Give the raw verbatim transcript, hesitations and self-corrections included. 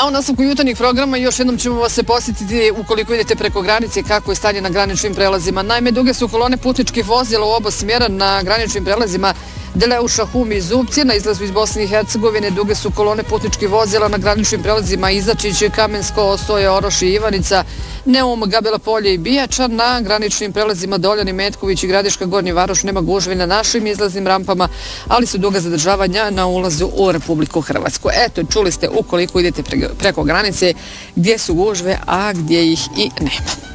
A u nastavku jutarnjih programa još jednom ćemo vas se posjetiti ukoliko idete preko granice kako je stanje na graničnim prelazima. Naime, duge su kolone putničkih vozila u oba smjera na graničnim prelazima Deleuša, Hum i Zubci. Na izlazu iz Bosne i Hercegovine duge su kolone putničkih vozila na graničnim prelazima Izačić, Kamensko, Osoje, Oroš i Ivanica, Neum, Gabela Polje i Bijača. Na graničnim prelazima Doljani, Metković i Gradiška, Gornji Varoš nema gužve na našim izlaznim rampama, ali su duga zadržavanja na ulazu u Republiku Hrvatsku. Eto, čuli ste ukoliko idete preko granice gdje su gužve, a gdje ih i nema.